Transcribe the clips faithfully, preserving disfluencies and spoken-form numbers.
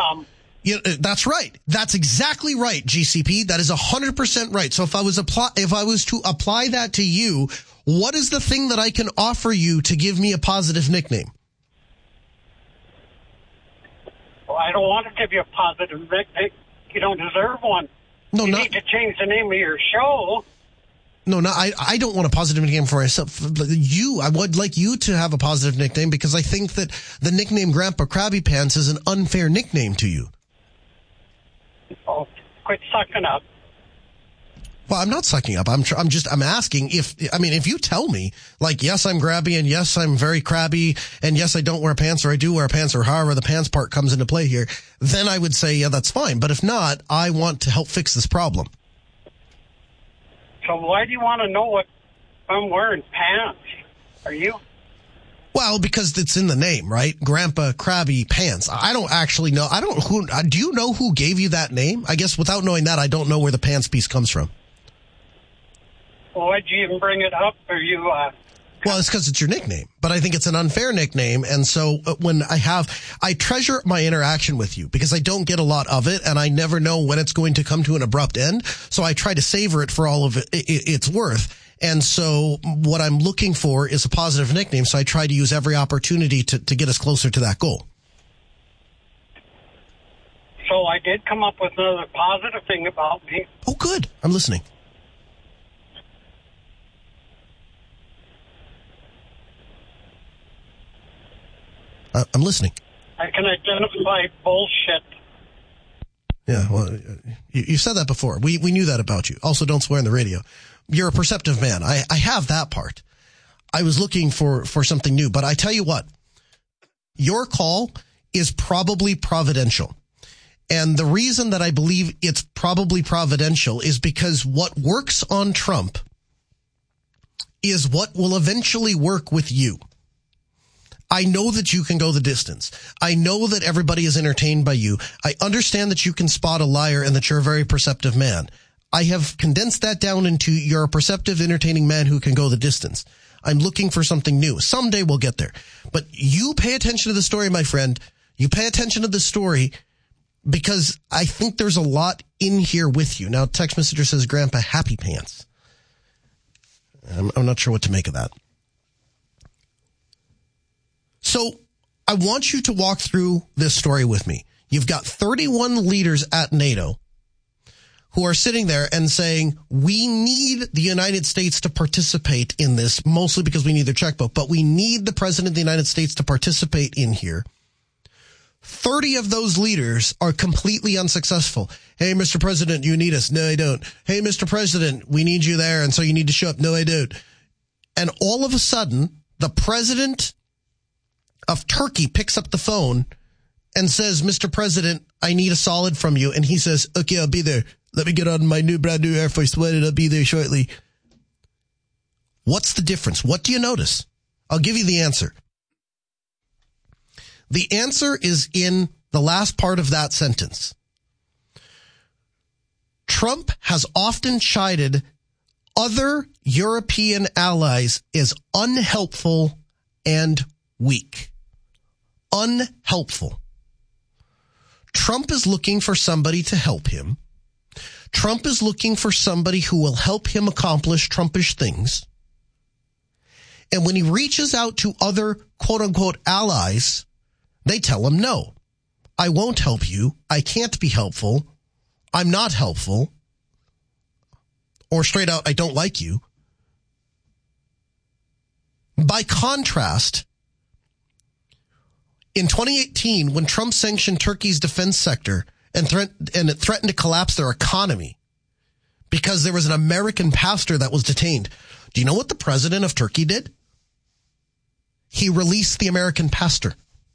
come. You know, that's right. That's exactly right, G C P. That is one hundred percent right. So if I was apply, if I was to apply that to you, what is the thing that I can offer you to give me a positive nickname? Well, I don't want to give you a positive nickname. You don't deserve one. No, you not, need to change the name of your show. No, no, I, I don't want a positive nickname for myself. You, I would like you to have a positive nickname because I think that the nickname Grandpa Krabby Pants is an unfair nickname to you. Oh, quit sucking up. Well, I'm not sucking up. I'm tr- I'm just, I'm asking if, I mean, if you tell me, like, yes, I'm grabby and yes, I'm very crabby and yes, I don't wear pants or I do wear pants or however the pants part comes into play here, then I would say, yeah, that's fine. But if not, I want to help fix this problem. So why do you want to know what I'm wearing pants? Are you? Well, because it's in the name, right? Grandpa Krabby Pants. I don't actually know. I don't, who, do you know who gave you that name? I guess without knowing that, I don't know where the pants piece comes from. Well, why'd you even bring it up? Are you, uh... Well, it's because it's your nickname, but I think it's an unfair nickname. And so when I have, I treasure my interaction with you because I don't get a lot of it and I never know when it's going to come to an abrupt end. So I try to savor it for all of it, it's worth. And so what I'm looking for is a positive nickname. So I try to use every opportunity to, to get us closer to that goal. So I did come up with another positive thing about me. Oh, good. I'm listening. Uh, I'm listening. I can identify bullshit. Yeah, well, you, you said that before. We we knew that about you. Also, don't swear on the radio. You're a perceptive man. I, I have that part. I was looking for, for something new, but I tell you what, your call is probably providential. And the reason that I believe it's probably providential is because what works on Trump is what will eventually work with you. I know that you can go the distance. I know that everybody is entertained by you. I understand that you can spot a liar and that you're a very perceptive man. I have condensed that down into you're a perceptive, entertaining man who can go the distance. I'm looking for something new. Someday we'll get there. But you pay attention to the story, my friend. You pay attention to the story because I think there's a lot in here with you. Now, text messenger says, Grandpa Happy Pants. I'm, I'm not sure what to make of that. So I want you to walk through this story with me. You've got thirty-one leaders at NATO who are sitting there and saying, we need the United States to participate in this, mostly because we need their checkbook, but we need the President of the United States to participate in here. thirty of those leaders are completely unsuccessful. Hey, Mister President, you need us. No, I don't. Hey, Mister President, we need you there, and so you need to show up. No, I don't. And all of a sudden, the president of Turkey picks up the phone and says, Mister President, I need a solid from you. And he says, okay, I'll be there. Let me get on my new brand new Air Force One and I'll be there shortly. What's the difference? What do you notice? I'll give you the answer. The answer is in the last part of that sentence. Trump has often chided other European allies as unhelpful and weak. Unhelpful. Trump is looking for somebody to help him. Trump is looking for somebody who will help him accomplish Trumpish things. And when he reaches out to other quote-unquote allies, they tell him, no, I won't help you. I can't be helpful. I'm not helpful. Or straight out, I don't like you. By contrast, in twenty eighteen, when Trump sanctioned Turkey's defense sector and, threat- and it threatened to collapse their economy because there was an American pastor that was detained, do you know what the president of Turkey did? He released the American pastor.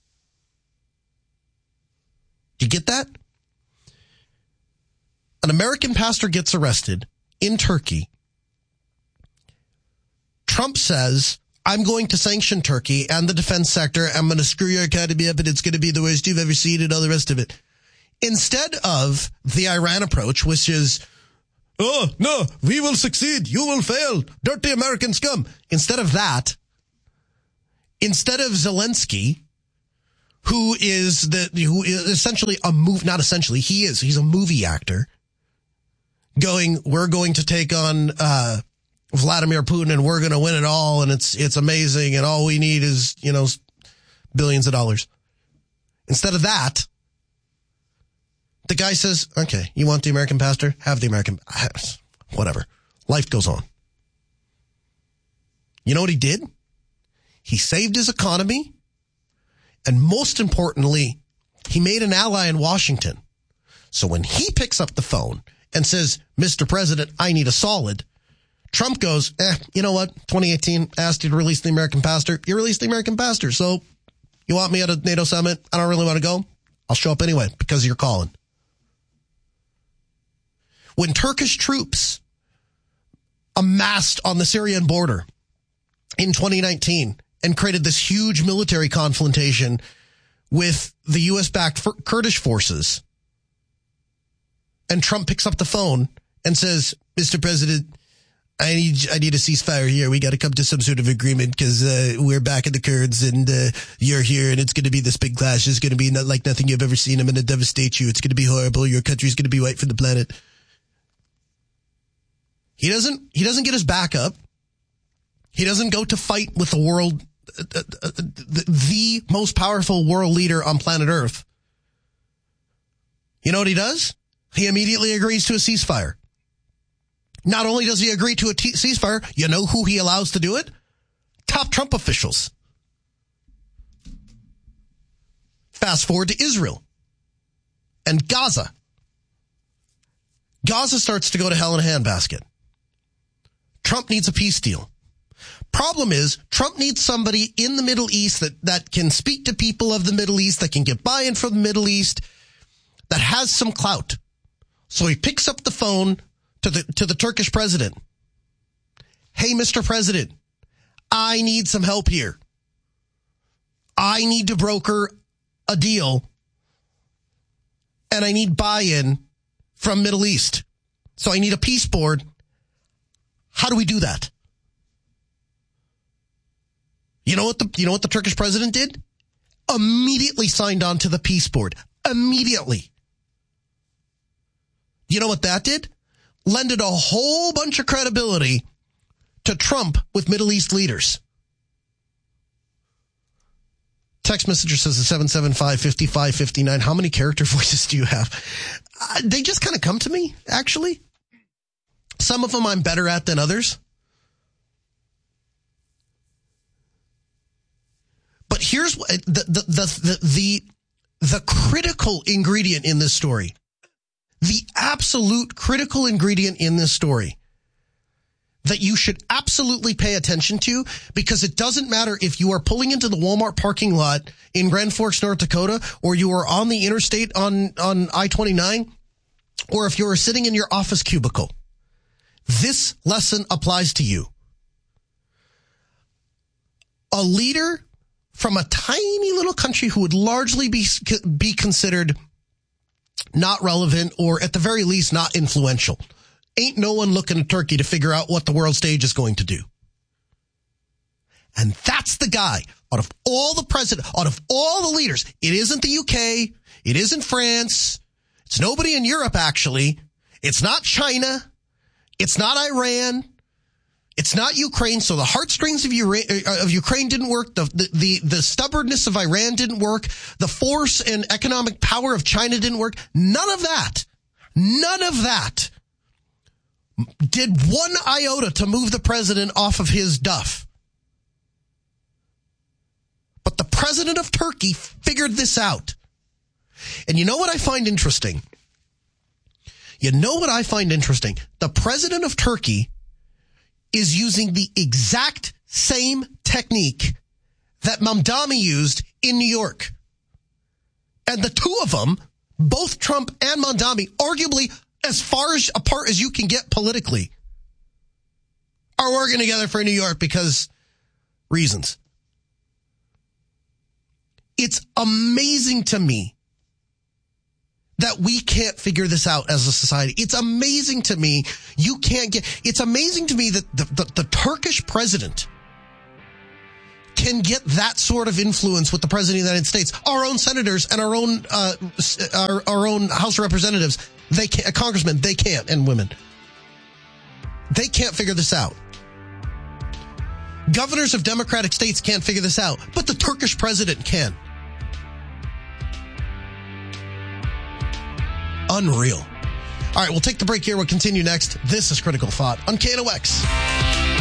Do you get that? An American pastor gets arrested in Turkey. Trump says, I'm going to sanction Turkey and the defense sector. I'm going to screw your economy up and it's going to be the worst you've ever seen and all the rest of it. Instead of the Iran approach, which is, oh, no, we will succeed. You will fail. Dirty American scum. Instead of that, instead of Zelensky, who is the who is essentially a move, not essentially, he is, he's a movie actor, going, we're going to take on uh, Vladimir Putin and we're going to win it all, and it's it's amazing, and all we need is, you know, billions of dollars. Instead of that, the guy says, okay, you want the American pastor? Have the American, whatever. Life goes on. You know what he did? He saved his economy. And most importantly, he made an ally in Washington. So when he picks up the phone and says, Mister President, I need a solid, Trump goes, eh, you know what? twenty eighteen asked you to release the American pastor. You released the American pastor. So you want me at a NATO summit? I don't really want to go. I'll show up anyway because you're calling. When Turkish troops amassed on the Syrian border in twenty nineteen and created this huge military confrontation with the U S-backed Kurdish forces, and Trump picks up the phone and says, Mister President, I need I need a ceasefire here. We got to come to some sort of agreement because uh, we're back in the Kurds and uh, you're here, and it's going to be this big clash. It's going to be not like nothing you've ever seen. I'm going to devastate you. It's going to be horrible. Your country's going to be wiped from the planet. He doesn't. He doesn't get his back up. He doesn't go to fight with the world, uh, uh, the, the most powerful world leader on planet Earth. You know what he does? He immediately agrees to a ceasefire. Not only does he agree to a t- ceasefire, you know who he allows to do it? Top Trump officials. Fast forward to Israel and Gaza. Gaza starts to go to hell in a handbasket. Trump needs a peace deal. Problem is, Trump needs somebody in the Middle East that, that can speak to people of the Middle East, that can get buy-in from the Middle East, that has some clout. So he picks up the phone to the to the Turkish president. Hey, Mister President, I need some help here. I need to broker a deal, and I need buy-in from Middle East. So I need a peace board. How do we do that? You know what the you know what the Turkish president did? Immediately signed on to the peace board. Immediately. You know what that did? Lended a whole bunch of credibility to Trump with Middle East leaders. Text messenger says seven seven five, five five five nine. How many character voices do you have? Uh, they just kind of come to me, actually. Some of them I'm better at than others. But here's what the the the the, the, the critical ingredient in this story. The absolute critical ingredient in this story that you should absolutely pay attention to, because it doesn't matter if you are pulling into the Walmart parking lot in Grand Forks, North Dakota, or you are on the interstate on, on I twenty-nine, or if you're sitting in your office cubicle. This lesson applies to you. A leader from a tiny little country who would largely be, be considered not relevant, or at the very least not influential. Ain't no one looking at Turkey to figure out what the world stage is going to do. And that's the guy, out of all the president, out of all the leaders, it isn't the U K, it isn't France, it's nobody in Europe actually, it's not China, it's not Iran, it's not Ukraine. So the heartstrings of, Ura- of Ukraine didn't work. The, the, the, the stubbornness of Iran didn't work. The force and economic power of China didn't work. None of that, none of that did one iota to move the president off of his duff. But the president of Turkey figured this out. And you know what I find interesting? You know what I find interesting? The president of Turkey is using the exact same technique that Mamdani used in New York. And the two of them, both Trump and Mamdani, arguably as far as apart as you can get politically, are working together for New York because reasons. It's amazing to me that we can't figure this out as a society. It's amazing to me you can't get, it's amazing to me that the, the, the Turkish president can get that sort of influence with the president of the United States. Our own senators and our own uh, our, our own House of Representatives, they can't, congressmen, they can't, and women. They can't figure this out. Governors of Democratic states can't figure this out, but the Turkish president can. Unreal. All right, we'll take the break here. We'll continue next. This is Critical Thought on K N O X.